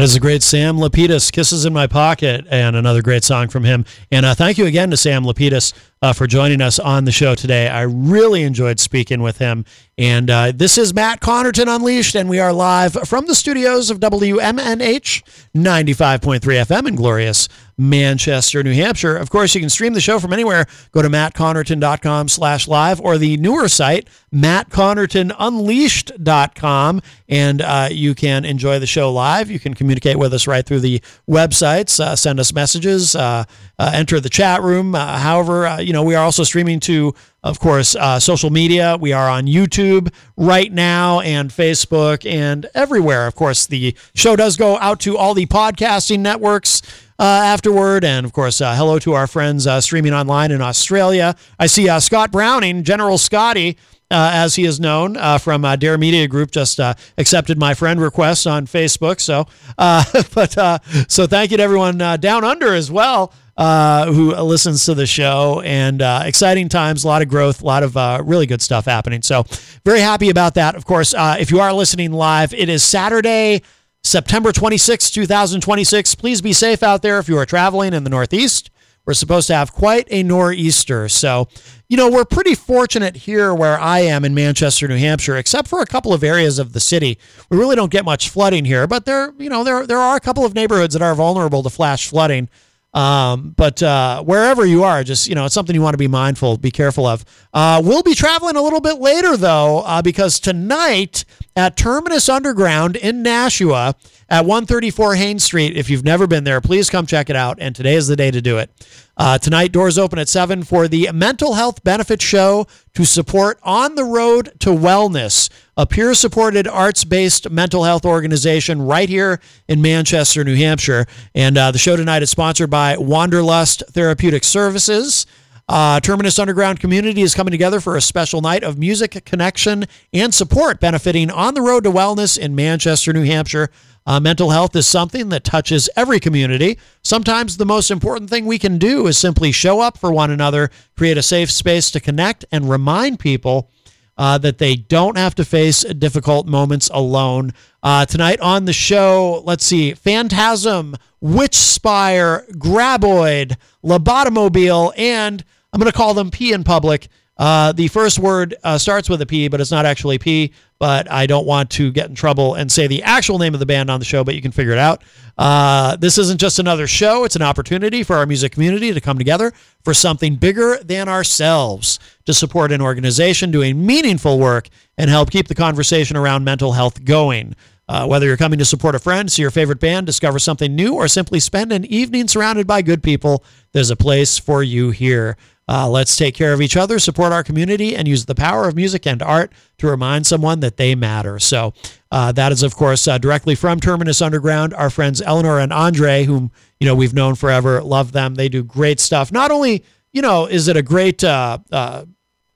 is a great Sam Lapidus, Kisses in My Pocket, and another great song from him. And thank you again to Sam Lapidus for joining us on the show today. I really enjoyed speaking with him. And this is Matt Connerton Unleashed, and we are live from the studios of WMNH 95.3 FM in glorious Manchester, New Hampshire. Of course, you can stream the show from anywhere. Go to mattconnerton.com/live or the newer site, mattconnertonunleashed.com, and you can enjoy the show live. You can communicate with us right through the websites, send us messages, enter the chat room. However, we are also streaming to, of course, social media. We are on YouTube right now and Facebook and everywhere. Of course, the show does go out to all the podcasting networks afterward. And, of course, hello to our friends streaming online in Australia. I see Scott Browning, General Scotty, as he is known, from Dare Media Group, just accepted my friend request on Facebook. So, so thank you to everyone down under as well who listens to the show. And exciting times, a lot of growth, a lot of really good stuff happening. So very happy about that. Of course, if you are listening live, it is Saturday, September 26, 2026. Please be safe out there if you are traveling in the Northeast. We're supposed to have quite a nor'easter. So, we're pretty fortunate here where I am in Manchester, New Hampshire, except for a couple of areas of the city. We really don't get much flooding here, but there are a couple of neighborhoods that are vulnerable to flash flooding. But wherever you are, just, it's something you want to be mindful, be careful of. We'll be traveling a little bit later, though, because tonight at Terminus Underground in Nashua at 134 Haines Street, if you've never been there, please come check it out. And today is the day to do it. Tonight, doors open at 7 for the Mental Health Benefit Show to support On the Road to Wellness, a peer-supported arts-based mental health organization right here in Manchester, New Hampshire. And the show tonight is sponsored by Wanderlust Therapeutic Services. Terminus Underground community is coming together for a special night of music, connection, and support benefiting On the Road to Wellness in Manchester, New Hampshire. Mental health is something that touches every community. Sometimes the most important thing we can do is simply show up for one another, create a safe space to connect, and remind people that they don't have to face difficult moments alone. Tonight on the show, let's see, Phantasm, Witchspire, Graboid, Lobotomobile, and I'm going to call them P in public. The first word starts with a P, but it's not actually P, but I don't want to get in trouble and say the actual name of the band on the show, but you can figure it out. This isn't just another show. It's an opportunity for our music community to come together for something bigger than ourselves, to support an organization doing meaningful work and help keep the conversation around mental health going. Whether you're coming to support a friend, see your favorite band, discover something new, or simply spend an evening surrounded by good people, there's a place for you here. Let's take care of each other, support our community, and use the power of music and art to remind someone that they matter. So that is, of course, directly from Terminus Underground, our friends Eleanor and Andre, whom we've known forever, love them. They do great stuff. Not only is it a great a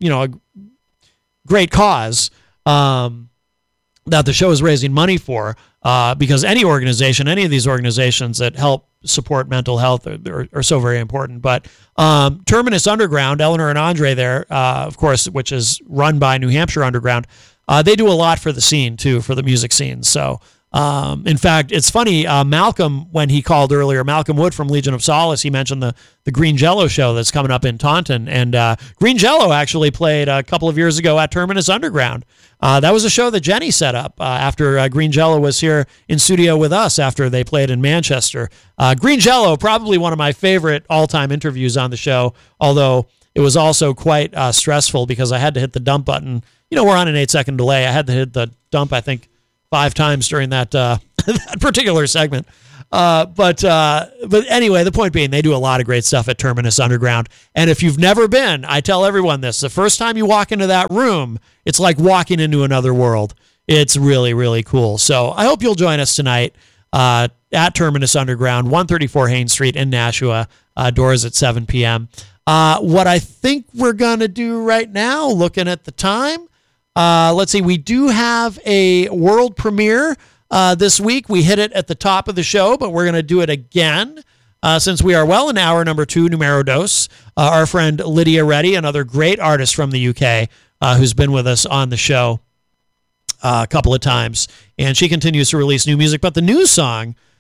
great cause that the show is raising money for, because any of these organizations that help support mental health are so very important. But Terminus Underground, Eleanor and Andre there, of course, which is run by New Hampshire Underground, they do a lot for the scene, too, for the music scene. So, in fact, it's funny, Malcolm, when he called earlier, Malcolm Wood from Legion of Solace, he mentioned the Green Jello show that's coming up in Taunton. And Green Jello actually played a couple of years ago at Terminus Underground. That was a show that Jenny set up after Green Jello was here in studio with us after they played in Manchester. Green Jello, probably one of my favorite all-time interviews on the show, although it was also quite stressful because I had to hit the dump button. We're on an 8-second delay. I had to hit the dump, I think, 5 times during that that particular segment. But anyway, the point being, they do a lot of great stuff at Terminus Underground. And if you've never been, I tell everyone this, the first time you walk into that room, it's like walking into another world. It's really, really cool. So I hope you'll join us tonight at Terminus Underground, 134 Haines Street in Nashua, doors at 7 p.m. What I think we're going to do right now, looking at the time, let's see, we do have a world premiere this week. We hit it at the top of the show, but we're going to do it again since we are well in hour number 2, numero dos. Our friend Lydia Reddy, another great artist from the UK, who's been with us on the show a couple of times, and she continues to release new music. But the new song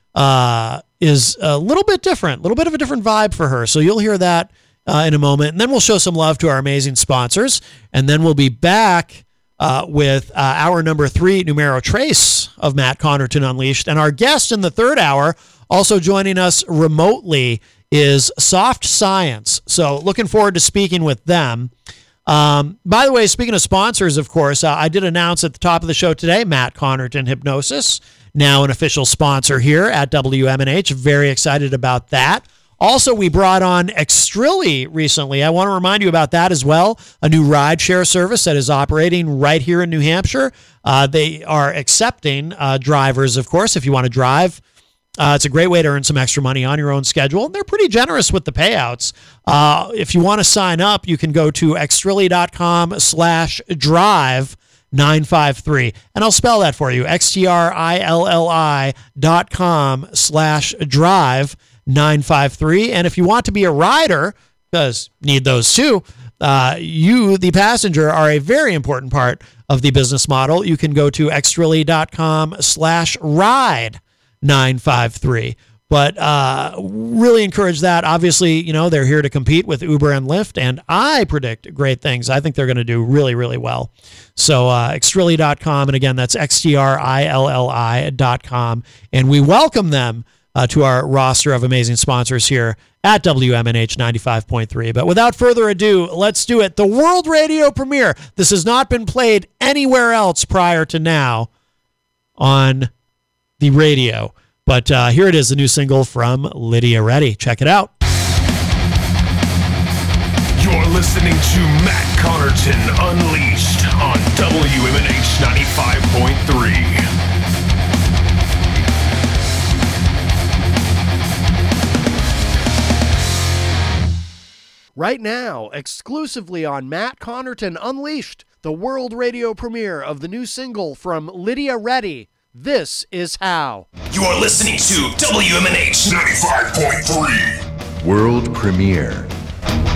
is a little bit different, a little bit of a different vibe for her. So you'll hear that in a moment. And then we'll show some love to our amazing sponsors. And then we'll be back with hour number 3, Numero Trace of Matt Connerton Unleashed. And our guest in the third hour, also joining us remotely, is Soft Science. So looking forward to speaking with them. By the way, speaking of sponsors, of course, I did announce at the top of the show today, Matt Connerton Hypnosis, now an official sponsor here at WMNH. Very excited about that. Also, we brought on Extrilli recently. I want to remind you about that as well, a new rideshare service that is operating right here in New Hampshire. They are accepting drivers, of course, if you want to drive. It's a great way to earn some extra money on your own schedule. And they're pretty generous with the payouts. If you want to sign up, you can go to extrilli.com/drive953. And I'll spell that for you, xtrilli.com/drive953. And if you want to be a rider, because need those too, you, the passenger, are a very important part of the business model. You can go to xtrilli.com/ride953. But really encourage that. Obviously, you know, they're here to compete with Uber and Lyft, and I predict great things. I think they're going to do really, really well. So xtrilli.com, and again, that's xtrilli.com, and we welcome them to our roster of amazing sponsors here at WMNH 95.3. But without further ado, let's do it. The world radio premiere. This has not been played anywhere else prior to now on the radio. But here it is, the new single from Lydia Reddy. Check it out. You're listening to Matt Connerton Unleashed on WMNH 95.3. Right now, exclusively on Matt Connerton Unleashed, the world radio premiere of the new single from Lydia Reddy, This Is How. You are listening to WMNH 95.3. World premiere.